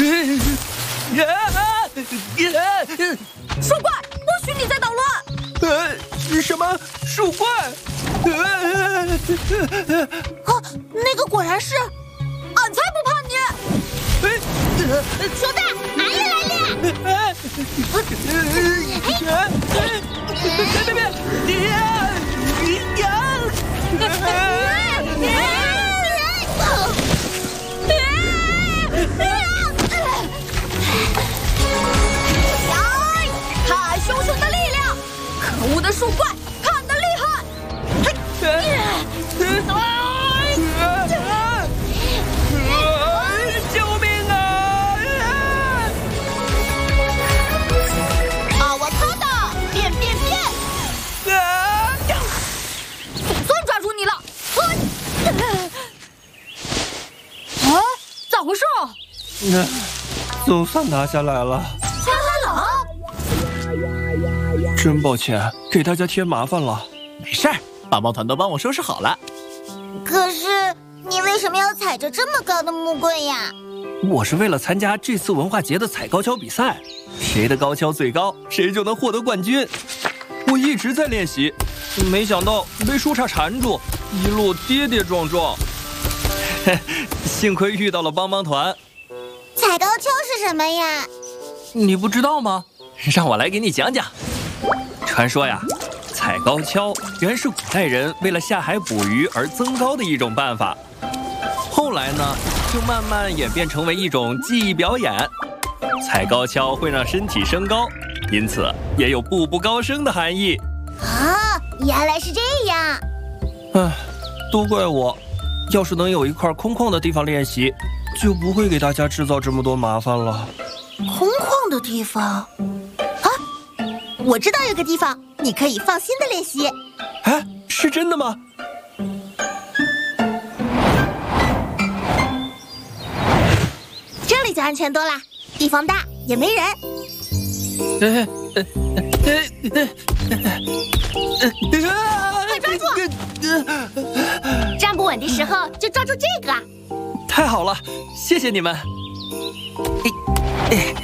树怪，不许你再捣乱！ 什么树怪？ 那个果然是，俺才不怕你！ 熊大，俺也来了！ 太熊熊的力量！可恶的树怪，看得厉害！ 救命啊！ 阿瓦卡达，变！总算抓住你了！咋回事啊？ 总算拿下来了。 加来了！ 真抱歉，给大家添麻烦了。 没事儿，帮帮团都帮我收拾好了。 可是你为什么要踩着这么高的木棍呀？ 我是为了参加这次文化节的踩高跷比赛，谁的高跷最高，谁就能获得冠军。我一直在练习，没想到被树杈缠住，一路跌跌撞撞。幸亏遇到了帮帮团。 踩高跷是什么呀？ 你不知道吗？让我来给你讲讲。传说呀，踩高跷原是古代人为了下海捕鱼而增高的一种办法，后来呢，就慢慢演变成为一种技艺表演。踩高跷会让身体升高，因此也有步步高升的含义。 啊，原来是这样。 唉，都怪我，要是能有一块空旷的地方练习，就不会给大家制造这么多麻烦了。 空旷的地方啊， 我知道有个地方，你可以放心的练习。 哎，是真的吗？ 这里就安全多啦，地方大也没人。 快抓住！站不稳的时候就抓住这个。 太好了，谢谢你们。